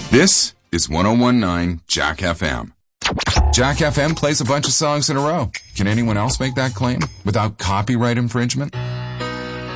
This is 1019 Jack FM. Jack FM plays a bunch of songs in a row. Can anyone else make that claim without copyright infringement?